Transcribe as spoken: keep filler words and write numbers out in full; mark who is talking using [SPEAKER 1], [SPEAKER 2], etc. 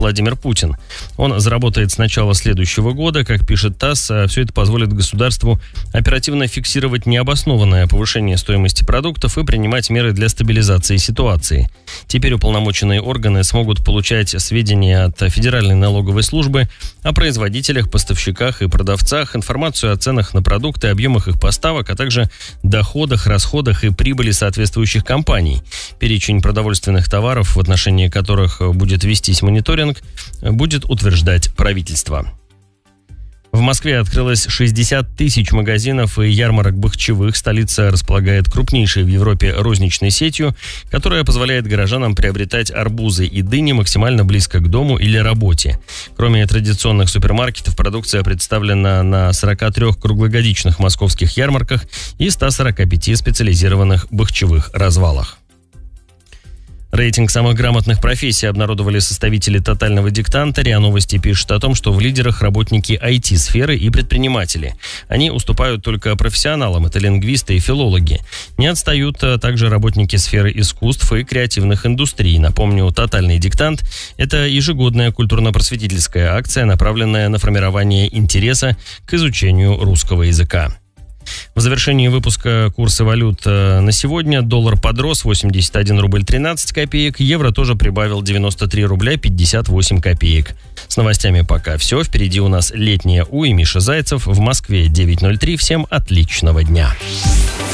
[SPEAKER 1] Владимир Путин. Он заработает с начала следующего года. Как пишет ТАСС, все это позволит государству оперативно фиксировать необоснованное повышение стоимости продуктов и принимать меры для стабилизации ситуации. Теперь уполномоченные органы смогут получать сведения от Федеральной налоговой службы о производителях, поставщиках и продавцах, информацию о ценах на продукты, объемах их поставок, а также доходах, расходах и прибыли соответствующих компаний. Перечень продовольственных товаров, в отношении которых будет вестись мониторинг, будет утверждать правительство. В Москве открылось шестьдесят тысяч магазинов и ярмарок бахчевых. Столица располагает крупнейшей в Европе розничной сетью, которая позволяет горожанам приобретать арбузы и дыни максимально близко к дому или работе. Кроме традиционных супермаркетов, продукция представлена на сорока трёх круглогодичных московских ярмарках и ста сорока пяти специализированных бахчевых развалах. Рейтинг самых грамотных профессий обнародовали составители тотального диктанта. РИА Новости пишет о том, что в лидерах работники ай ти-сферы и предприниматели. Они уступают только профессионалам, это лингвисты и филологи. Не отстают также работники сферы искусств и креативных индустрий. Напомню, тотальный диктант – это ежегодная культурно-просветительская акция, направленная на формирование интереса к изучению русского языка. В завершении выпуска курсы валют на сегодня. Доллар подрос восемьдесят один рубль тринадцать копеек. Евро тоже прибавил девяносто три рубля пятьдесят восемь копеек. С новостями пока все. Впереди у нас летняя У и Миша Зайцев. В Москве девять ноль три. Всем отличного дня.